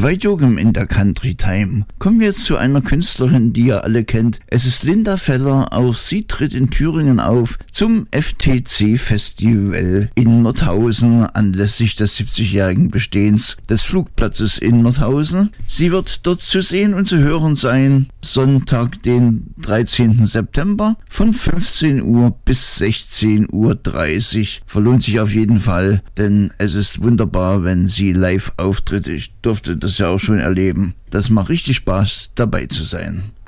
Zweitjugend in der Country Time. Kommen wir jetzt zu einer Künstlerin, die ihr alle kennt. Es ist Linda Feller. Auch sie tritt in Thüringen auf zum FTC Festival in Nordhausen anlässlich des 70-jährigen Bestehens des Flugplatzes in Nordhausen. Sie wird dort zu sehen und zu hören sein Sonntag, den 13. September von 15 Uhr bis 16:30 Uhr. Verlohnt sich auf jeden Fall, denn es ist wunderbar, wenn sie live auftritt. Ich durfte das ja auch schon erleben. Das macht richtig Spaß, dabei zu sein.